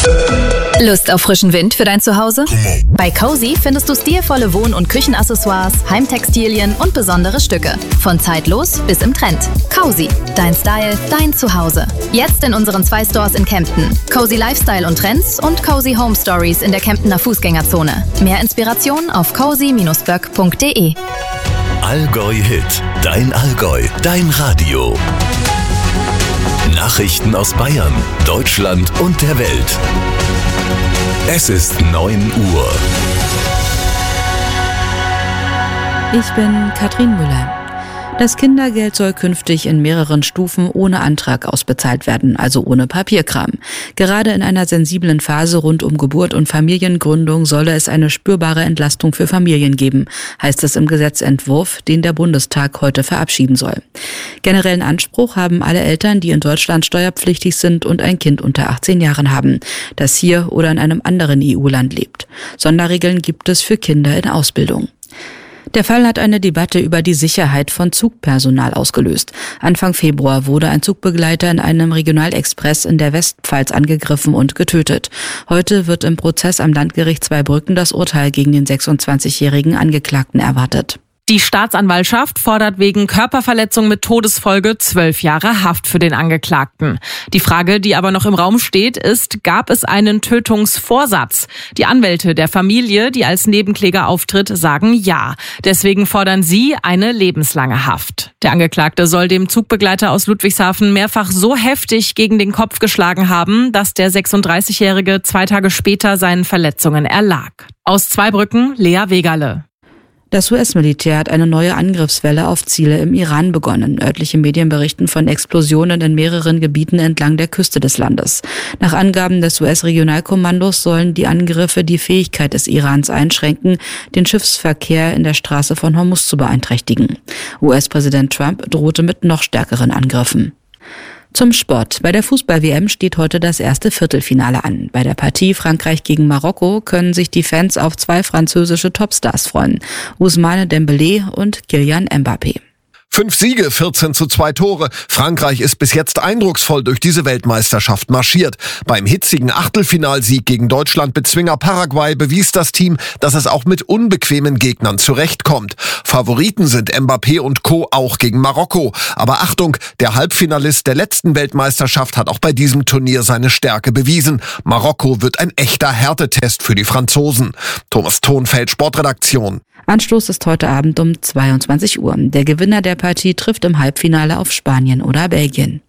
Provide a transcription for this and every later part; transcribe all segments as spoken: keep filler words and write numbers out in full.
Lust auf frischen Wind für dein Zuhause? Bei Cozy findest du stilvolle Wohn- und Küchenaccessoires, Heimtextilien und besondere Stücke. Von zeitlos bis im Trend. Cozy, dein Style, dein Zuhause. Jetzt in unseren zwei Stores in Kempten. Cozy Lifestyle und Trends und Cozy Home Stories in der Kemptener Fußgängerzone. Mehr Inspiration auf cozy Bindestrich böck Punkt de. Allgäu Hit, dein Allgäu, dein Radio. Nachrichten aus Bayern, Deutschland und der Welt. Es ist neun Uhr. Ich bin Katrin Müller. Das Kindergeld soll künftig in mehreren Stufen ohne Antrag ausbezahlt werden, also ohne Papierkram. Gerade in einer sensiblen Phase rund um Geburt und Familiengründung solle es eine spürbare Entlastung für Familien geben, heißt es im Gesetzentwurf, den der Bundestag heute verabschieden soll. Generellen Anspruch haben alle Eltern, die in Deutschland steuerpflichtig sind und ein Kind unter achtzehn Jahren haben, das hier oder in einem anderen E U-Land lebt. Sonderregeln gibt es für Kinder in Ausbildung. Der Fall hat eine Debatte über die Sicherheit von Zugpersonal ausgelöst. Anfang Februar wurde ein Zugbegleiter in einem Regionalexpress in der Westpfalz angegriffen und getötet. Heute wird im Prozess am Landgericht Zweibrücken das Urteil gegen den sechsundzwanzigjährigen Angeklagten erwartet. Die Staatsanwaltschaft fordert wegen Körperverletzung mit Todesfolge zwölf Jahre Haft für den Angeklagten. Die Frage, die aber noch im Raum steht, ist, gab es einen Tötungsvorsatz? Die Anwälte der Familie, die als Nebenkläger auftritt, sagen ja. Deswegen fordern sie eine lebenslange Haft. Der Angeklagte soll dem Zugbegleiter aus Ludwigshafen mehrfach so heftig gegen den Kopf geschlagen haben, dass der sechsunddreißigjährige zwei Tage später seinen Verletzungen erlag. Aus Zweibrücken, Lea Wegerle. Das U S-Militär hat eine neue Angriffswelle auf Ziele im Iran begonnen. Örtliche Medien berichten von Explosionen in mehreren Gebieten entlang der Küste des Landes. Nach Angaben des U S-Regionalkommandos sollen die Angriffe die Fähigkeit des Irans einschränken, den Schiffsverkehr in der Straße von Hormuz zu beeinträchtigen. U S-Präsident Trump drohte mit noch stärkeren Angriffen. Zum Sport. Bei der Fußball-W M steht heute das erste Viertelfinale an. Bei der Partie Frankreich gegen Marokko können sich die Fans auf zwei französische Topstars freuen. Ousmane Dembélé und Kylian Mbappé. Fünf Siege, vierzehn zu zwei Tore. Frankreich ist bis jetzt eindrucksvoll durch diese Weltmeisterschaft marschiert. Beim hitzigen Achtelfinalsieg gegen Deutschland-Bezwinger Paraguay bewies das Team, dass es auch mit unbequemen Gegnern zurechtkommt. Favoriten sind Mbappé und Co. auch gegen Marokko. Aber Achtung, der Halbfinalist der letzten Weltmeisterschaft hat auch bei diesem Turnier seine Stärke bewiesen. Marokko wird ein echter Härtetest für die Franzosen. Thomas Thonfeld, Sportredaktion. Anstoß ist heute Abend um zweiundzwanzig Uhr. Der Gewinner der Partie trifft im Halbfinale auf Spanien oder Belgien.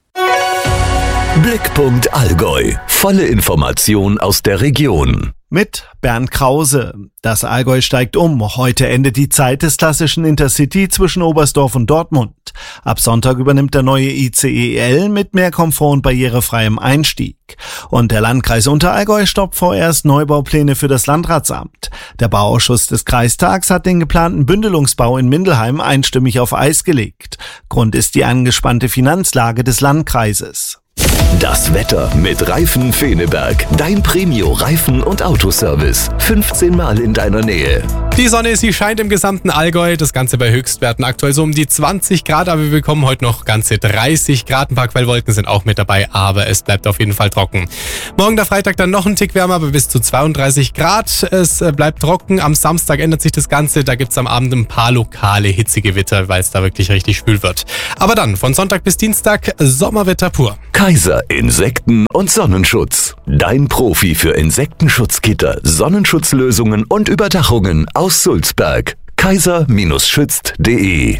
Blickpunkt Allgäu. Volle Information aus der Region. Mit Bernd Krause. Das Allgäu steigt um. Heute endet die Zeit des klassischen Intercity zwischen Oberstdorf und Dortmund. Ab Sonntag übernimmt der neue I C E L mit mehr Komfort und barrierefreiem Einstieg. Und der Landkreis Unterallgäu stoppt vorerst Neubaupläne für das Landratsamt. Der Bauausschuss des Kreistags hat den geplanten Bündelungsbau in Mindelheim einstimmig auf Eis gelegt. Grund ist die angespannte Finanzlage des Landkreises. Das Wetter mit Reifen Feneberg. Dein Premio-Reifen- und Autoservice. fünfzehn Mal in deiner Nähe. Die Sonne, sie scheint im gesamten Allgäu. Das Ganze bei Höchstwerten aktuell so um die zwanzig Grad. Aber wir bekommen heute noch ganze dreißig Grad. Ein paar Quellwolken sind auch mit dabei. Aber es bleibt auf jeden Fall trocken. Morgen der Freitag dann noch ein Tick wärmer, aber bis zu zweiunddreißig Grad. Es bleibt trocken. Am Samstag ändert sich das Ganze. Da gibt's am Abend ein paar lokale Hitzegewitter, weil es da wirklich richtig schwül wird. Aber dann von Sonntag bis Dienstag Sommerwetter pur. Kaiser Insekten- und Sonnenschutz. Dein Profi für Insektenschutzgitter, Sonnenschutzlösungen und Überdachungen aus Sulzberg. kaiser schützt punkt de.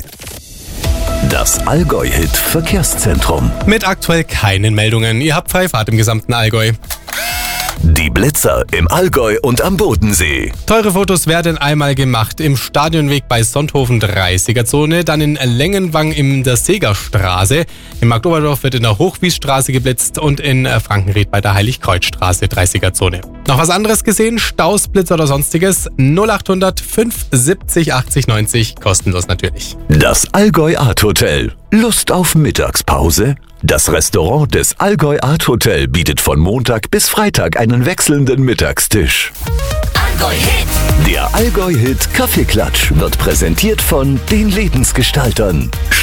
Das Allgäu-Hit Verkehrszentrum. Mit aktuell keinen Meldungen. Ihr habt freie Fahrt im gesamten Allgäu. Die Blitzer im Allgäu und am Bodensee. Teure Fotos werden einmal gemacht im Stadionweg bei Sonthofen dreißiger Zone, dann in Längenwang in der Segerstraße. In Marktoberdorf wird in der Hochwiesstraße geblitzt und in Frankenried bei der Heiligkreuzstraße dreißiger Zone. Noch was anderes gesehen? Staus, Blitz oder sonstiges? null achthundert fünf siebzig achtzig neunzig, kostenlos natürlich. Das Allgäu Art Hotel. Lust auf Mittagspause? Das Restaurant des Allgäu Art Hotel bietet von Montag bis Freitag einen wechselnden Mittagstisch. Allgäu Hit. Der Allgäu Hit Kaffeeklatsch wird präsentiert von den Lebensgestaltern.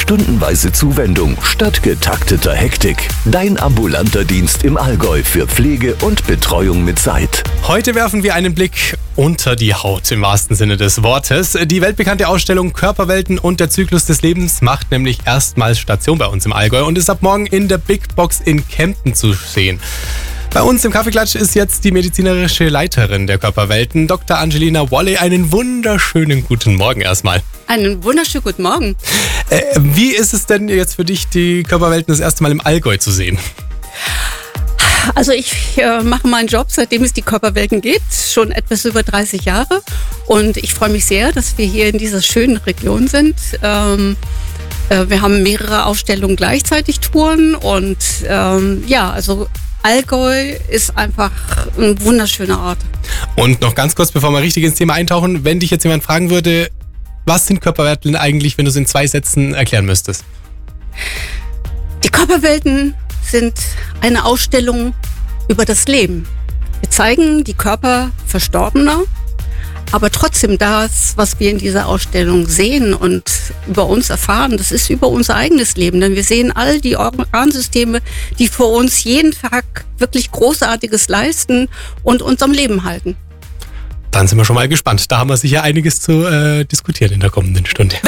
stundenweise Zuwendung statt getakteter Hektik. Dein ambulanter Dienst im Allgäu für Pflege und Betreuung mit Zeit. Heute werfen wir einen Blick unter die Haut im wahrsten Sinne des Wortes. Die weltbekannte Ausstellung Körperwelten und der Zyklus des Lebens macht nämlich erstmals Station bei uns im Allgäu und ist ab morgen in der Big Box in Kempten zu sehen. Bei uns im Kaffeeklatsch ist jetzt die medizinerische Leiterin der Körperwelten, Doktor Angelina Wolley. Einen wunderschönen guten Morgen erstmal. Einen wunderschönen guten Morgen. Äh, wie ist es denn jetzt für dich, die Körperwelten das erste Mal im Allgäu zu sehen? Also ich äh, mache meinen Job, seitdem es die Körperwelten gibt, schon etwas über dreißig Jahre. Und ich freue mich sehr, dass wir hier in dieser schönen Region sind. Ähm, äh, wir haben mehrere Ausstellungen gleichzeitig touren. Und ähm, ja, also Allgäu ist einfach ein wunderschöner Ort. Und noch ganz kurz, bevor wir richtig ins Thema eintauchen, wenn dich jetzt jemand fragen würde, was sind Körperwelten eigentlich, wenn du es in zwei Sätzen erklären müsstest? Die Körperwelten sind eine Ausstellung über das Leben. Wir zeigen die Körper Verstorbener, aber trotzdem das, was wir in dieser Ausstellung sehen und über uns erfahren, das ist über unser eigenes Leben. Denn wir sehen all die Organsysteme, die für uns jeden Tag wirklich Großartiges leisten und uns am Leben halten. Dann sind wir schon mal gespannt. Da haben wir sicher einiges zu äh, diskutieren in der kommenden Stunde.